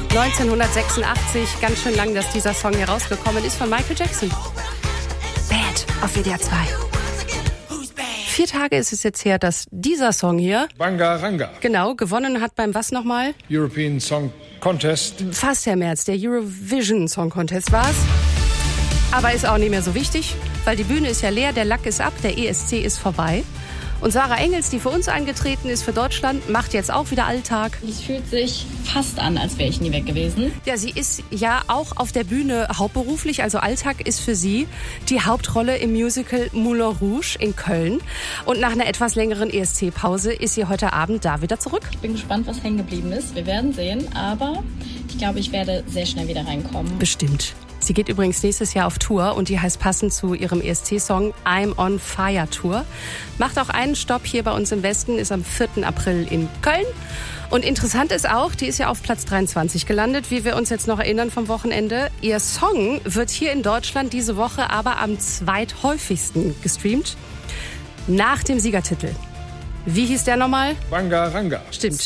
1986, ganz schön lang, dass dieser Song hier rausgekommen ist, von Michael Jackson. Bad auf WDR 2. 4 Tage ist es jetzt her, dass dieser Song hier, Bangaranga, genau, gewonnen hat beim was nochmal? European Song Contest. Fast Herr Merz, der Eurovision Song Contest war's. Aber ist auch nicht mehr so wichtig, weil die Bühne ist ja leer, der Lack ist ab, der ESC ist vorbei. Und Sarah Engels, die für uns angetreten ist, für Deutschland, macht jetzt auch wieder Alltag. Es fühlt sich fast an, als wäre ich nie weg gewesen. Ja, sie ist ja auch auf der Bühne hauptberuflich, also Alltag ist für sie die Hauptrolle im Musical Moulin Rouge in Köln. Und nach einer etwas längeren ESC-Pause ist sie heute Abend da wieder zurück. Ich bin gespannt, was hängen geblieben ist. Wir werden sehen, aber ich glaube, ich werde sehr schnell wieder reinkommen. Bestimmt. Sie geht übrigens nächstes Jahr auf Tour und die heißt passend zu ihrem ESC-Song I'm on Fire Tour. Macht auch einen Stopp hier bei uns im Westen, ist am 4. April in Köln. Und interessant ist auch, die ist ja auf Platz 23 gelandet, wie wir uns jetzt noch erinnern vom Wochenende. Ihr Song wird hier in Deutschland diese Woche aber am zweithäufigsten gestreamt, nach dem Siegertitel. Wie hieß der nochmal? Bangaranga. Stimmt.